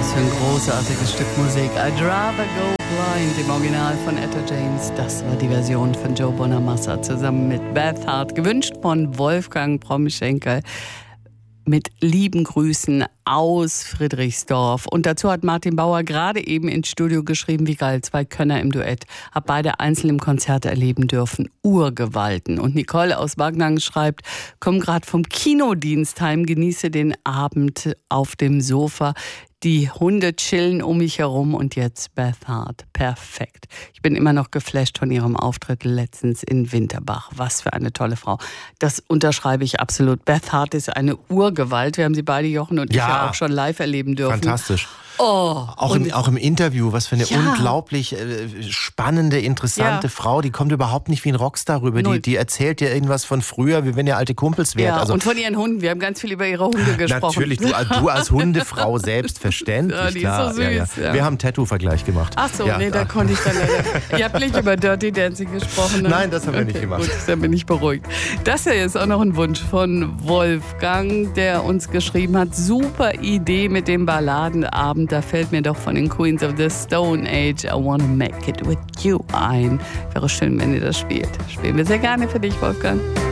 Was für ein großartiges Stück Musik. I'd rather go blind, im Original von Etta James. Das war die Version von Joe Bonamassa zusammen mit Beth Hart, gewünscht von Wolfgang Promschenkel. Mit lieben Grüßen aus Friedrichsdorf. Und dazu hat Martin Bauer gerade eben ins Studio geschrieben, wie geil, 2 Könner im Duett. Hab beide einzeln im Konzert erleben dürfen. Urgewalten. Und Nicole aus Wagnang schreibt, komm gerade vom Kinodienst heim, genieße den Abend auf dem Sofa. Die Hunde chillen um mich herum und jetzt Beth Hart. Perfekt. Ich bin immer noch geflasht von ihrem Auftritt letztens in Winterbach. Was für eine tolle Frau. Das unterschreibe ich absolut. Beth Hart ist eine Urgewalt. Wir haben sie beide, Jochen und ich, ja auch schon live erleben dürfen. Fantastisch. Oh, auch im Interview, was für eine unglaublich spannende, interessante Frau. Die kommt überhaupt nicht wie ein Rockstar rüber. Die erzählt dir irgendwas von früher, wie wenn ihr alte Kumpels wärt. Ja, also, und von ihren Hunden. Wir haben ganz viel über ihre Hunde gesprochen. Natürlich, du als Hundefrau selbstverständlich. Ja, die klar. ist so süß. Ja. Wir haben einen Tattoo-Vergleich gemacht. Ach so, nee, da konnte ich dann leider. Ihr habt nicht über Dirty Dancing gesprochen. Ne? Nein, das haben wir nicht gemacht. Gut, dann bin ich beruhigt. Das hier ist auch noch ein Wunsch von Wolfgang, der uns geschrieben hat. Super Idee mit dem Balladenabend. Da fällt mir doch von den Queens of the Stone Age I Wanna Make It With You ein. Wäre schön, wenn ihr das spielt. Spielen wir sehr gerne für dich, Wolfgang.